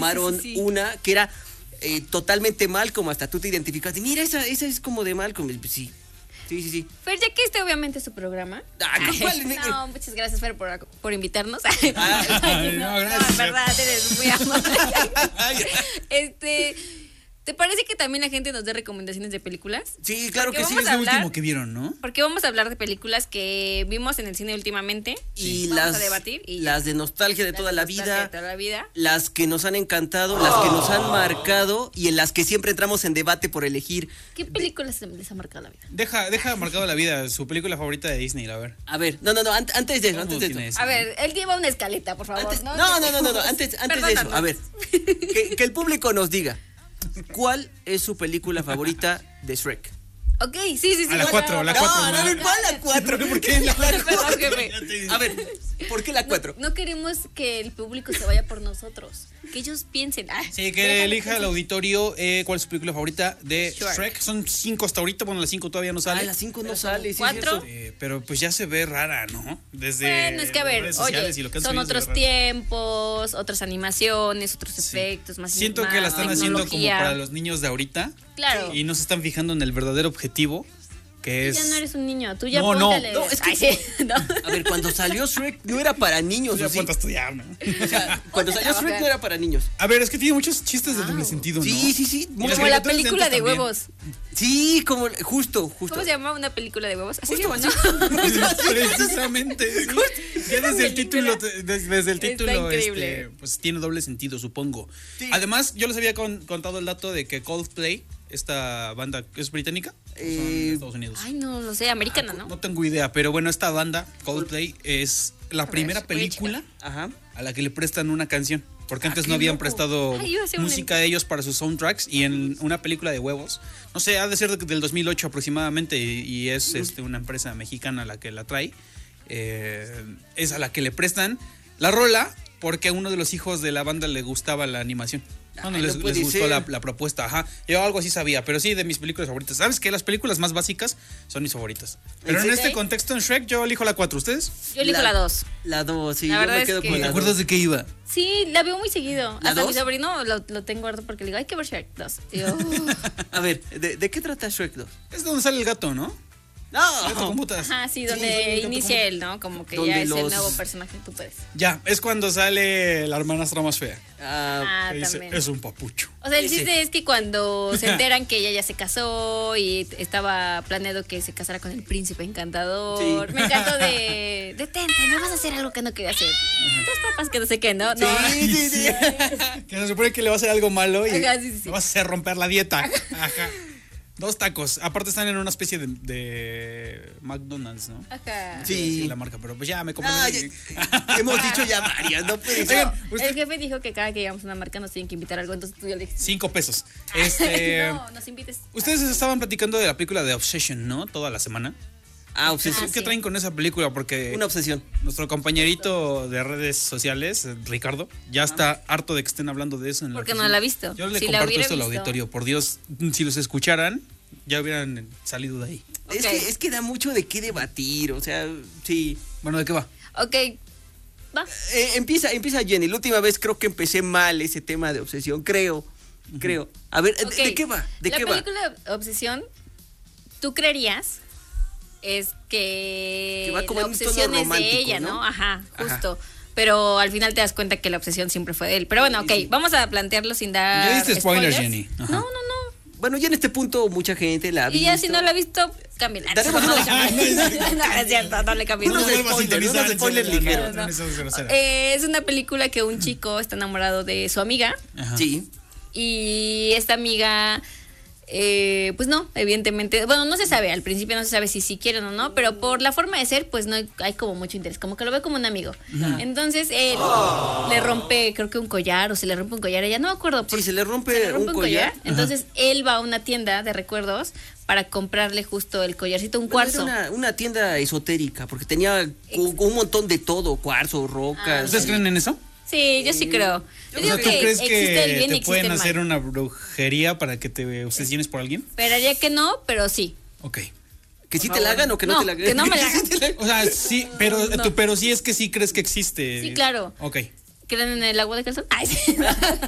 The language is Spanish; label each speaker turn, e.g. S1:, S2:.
S1: tomaron una que era totalmente Malcolm, hasta tú te identificaste. Mira, esa es como de Malcolm. Sí. Sí.
S2: Fer, ya que es su programa. No, muchas gracias, Fer, por invitarnos.
S3: No, gracias.
S2: En verdad, eres muy amable. ¿Te parece que también la gente nos dé recomendaciones de películas?
S1: Sí, claro que sí.
S3: Es lo último que vieron, ¿no?
S2: Porque vamos a hablar de películas que vimos en el cine últimamente.
S1: Y
S2: vamos a debatir.
S1: Las de nostalgia de toda la vida.
S2: vida.
S1: Las que nos han encantado, las que nos han marcado y en las que siempre entramos en debate por elegir.
S2: ¿Qué películas les ha marcado la vida?
S3: Deja marcado la vida, su película favorita de Disney, a ver.
S1: A ver, no, antes de eso.
S2: A ver, él lleva una escaleta, por favor.
S1: Antes de eso, a ver, que el público nos diga, ¿cuál es su película favorita de Shrek?
S2: Ok, sí.
S3: A la 4, la 4.
S1: No, ¿cuál la 4?
S3: ¿Por qué la 4?
S1: A ver, ¿por qué la 4?
S2: No queremos que el público se vaya por nosotros. Que ellos piensen.
S3: Sí, que elija el auditorio cuál es su película favorita de Shrek. Son 5 hasta ahorita, bueno, la 5 todavía no sale.
S1: La 5 no sale, sí.
S2: 4.
S3: Pero pues ya se ve rara, ¿no?
S2: Bueno, es que a ver, son otros tiempos, otras animaciones, otros efectos, más
S3: siento que la están haciendo como para los niños de ahorita.
S2: Claro.
S3: Y no se están fijando en el verdadero objetivo, que es...
S2: Ya no eres un niño, tú ya
S3: No,
S2: póntale.
S1: No, es que... A ver, cuando salió Shrek no era para niños,
S3: Ya
S1: ¿sí?
S3: ponte a estudiar, ¿no?
S1: O sea, cuando salió Shrek no era para niños.
S3: A ver, es que tiene muchos chistes de doble sentido, ¿no?
S1: Sí.
S2: Como la película de huevos.
S1: Sí, como justo.
S2: ¿Cómo se llamaba una película de huevos? Así
S1: Justo,
S2: ¿no?
S3: Precisamente. Sí. Ya desde el título,
S2: increíble.
S3: pues tiene doble sentido, supongo.
S1: Sí.
S3: Además, yo les había contado el dato de que Coldplay, esta banda, ¿es británica? ¿O son de Estados Unidos?
S2: Ay, no lo sé, americana, ¿no?
S3: No tengo idea, pero bueno, esta banda, Coldplay, es la primera
S2: voy a
S3: película
S1: Ajá.
S3: a la que le prestan una canción. Porque antes no habían prestado música de ellos para sus soundtracks. Y en una película de huevos, no sé, ha de ser del 2008 aproximadamente. Y es una empresa mexicana la que la trae. Es a la que le prestan la rola porque a uno de los hijos de la banda le gustaba la animación. Bueno, les gustó la propuesta, ajá. Yo algo así sabía, pero sí, de mis películas favoritas. ¿Sabes qué? Las películas más básicas son mis favoritas. Pero en este contexto, en Shrek, yo elijo la 4. ¿Ustedes?
S2: Yo elijo la 2.
S1: La 2, sí.
S2: La
S1: Yo
S2: verdad
S1: me quedo
S2: es que-
S1: con la
S3: ¿Te acuerdas
S1: 2.
S3: de qué iba?
S2: Sí, la veo muy seguido.
S1: ¿La
S2: Hasta
S1: 2?
S2: mi sobrino lo tengo harto porque le digo, hay que ver Shrek 2. Y yo,
S1: A ver, ¿de qué trata Shrek 2?
S3: Es donde sale el gato, ¿no? Gato con
S1: No.
S3: botas.
S2: ajá, sí, donde inicia él, ¿no? Como que
S1: Donde
S2: ya es el
S1: los-
S2: nuevo personaje, tú puedes.
S3: Ya, es cuando sale la hermanastra más fea.
S1: Ah,
S3: Que dice,
S2: También.
S3: es un papucho.
S2: O sea, el
S1: Sí.
S2: chiste es que cuando se enteran que ella ya se casó y estaba planeado que se casara con el príncipe encantador.
S1: Sí.
S2: Me encantó detente, no vas a hacer algo que no quería hacer. Dos papas que no sé qué, ¿no? No.
S1: sí.
S3: Que se supone que le va a hacer algo malo y
S2: Ajá, sí.
S3: le vas a hacer romper la dieta. Ajá. 2 tacos. Aparte están en una especie de McDonald's, ¿no?
S2: Ajá.
S1: Sí.
S3: La marca, pero pues ya me compré.
S1: Hemos dicho ya varias, no puede ser.
S3: Oigan,
S2: El jefe dijo que cada que llegamos a una marca nos tienen que invitar a algo, entonces tú ya le dijiste.
S3: 5 pesos.
S2: No, nos invites.
S3: Ustedes estaban platicando de la película de Obsession, ¿no? Toda la semana.
S1: Obsesión.
S3: ¿Qué
S2: sí.
S3: traen con esa película? Porque
S1: Una obsesión.
S3: nuestro compañerito de redes sociales, Ricardo, ya está harto de que estén hablando de eso.
S2: Porque no la ha visto.
S3: Yo le
S2: Si la
S3: comparto
S2: hubiera
S3: esto al
S2: visto.
S3: auditorio. Por Dios, si los escucharan, ya hubieran salido de ahí.
S2: Ok.
S1: Es que da mucho de qué debatir, o sea, sí.
S3: Bueno, ¿de qué va?
S2: Ok. Va.
S1: Empieza Jenny. La última vez creo que empecé mal ese tema de obsesión, creo. A ver,
S2: Ok.
S1: ¿de qué va? ¿De
S2: la
S1: qué va?
S2: película Obsesión, tú creerías es que
S1: va como
S2: la
S1: en un tono
S2: obsesión es
S1: romántico,
S2: de ella,
S1: ¿no?
S2: ¿no? Ajá,
S1: Ajá.
S2: justo. Pero al final te das cuenta que la obsesión siempre fue de él. Pero bueno, ok, vamos a plantearlo sin dar
S3: Ya diste spoilers, Jenny. Ajá.
S2: No.
S1: Bueno, ya en este punto mucha gente la ha visto.
S2: Y ya si no la ha visto, cámbiala.
S1: Daremos
S2: No,
S1: unos-
S2: no, es cierto, no le cambies.
S1: Unos
S2: No.
S1: spoilers, unos spoilers ligeros.
S2: Es una película que un chico está enamorado de su amiga
S3: Ajá.
S1: Sí.
S2: y esta amiga, pues no, evidentemente, bueno, no se sabe, al principio no se sabe si quieren o no, pero por la forma de ser, pues no hay como mucho interés, como que lo ve como un amigo. Entonces él le rompe, creo que un collar, o se le rompe un collar a ella, no me acuerdo.
S1: Sí, se le rompe un collar.
S2: Entonces él va a una tienda de recuerdos para comprarle justo el collarcito, un
S1: Bueno,
S2: cuarzo.
S1: era una tienda esotérica, porque tenía un montón de todo, cuarzo, rocas.
S3: ¿Ustedes creen en eso?
S2: Sí, yo sí creo. Yo
S3: O
S2: digo
S3: sea, ¿tú
S2: que
S3: crees
S2: existe el
S3: que
S2: bien y
S3: te
S2: existe
S3: pueden
S2: el
S3: hacer
S2: mal.
S3: una brujería para que te obsesiones por alguien?
S2: Esperaría que no, pero sí.
S3: Ok.
S1: ¿Que sí te la hagan o que no,
S2: No,
S1: te la hagan?
S2: que no me la
S1: Sí te la-
S3: O sea, sí, pero,
S2: No.
S3: pero sí es que sí crees que existe.
S2: Sí, claro.
S3: Ok.
S2: ¿Creen en el agua de calzón? Ay, sí.